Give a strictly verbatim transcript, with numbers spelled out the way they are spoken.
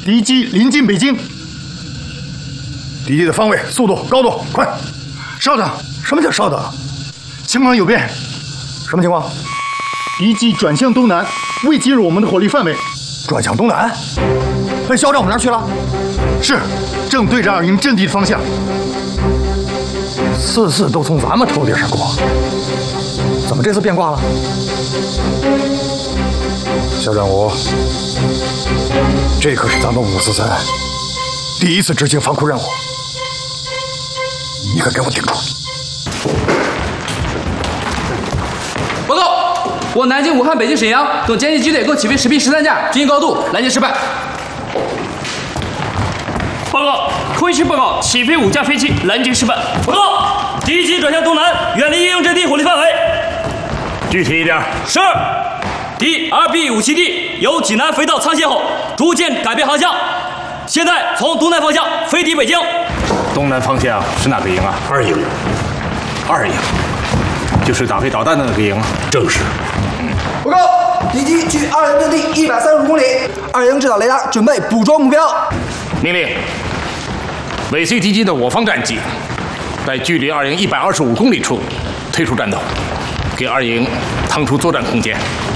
敌机临近北京。 敌机的方位、速度、高度，快！ 稍等， 什么叫稍等？ 情况有变。 什么情况？ 敌机转向东南，未进入我们的火力范围。 转向东南？被肖战我们那儿去了？ 是，正对着二营阵地的方向。 次次都从咱们头顶上过，怎么这次变卦了？肖战武，这可是咱们五四三第一次执行防空任务，你可给我顶住！ 报告，我南京、武汉、北京、沈阳等歼击机队共起飞十批十三架，执行高度拦截失败。 报告，空域区报告，起飞五架飞机拦截失败。报告，敌机转向东南，远离应用阵地火力范围。 具体一点。 是。敌 R B 五七 D 由济南飞到苍县后，逐渐改变航向，现在从东南方向飞抵北京。 东南方向是哪个营啊？ 二营。 二营，就是打飞导弹的那个营。 正是。 报告，敌机距二营阵地一百三十五公里，二营制导雷达准备捕捉目标。 命令，尾随敌机的我方战机，在距离二营一百二十五公里处退出战斗，给二营腾出作战空间。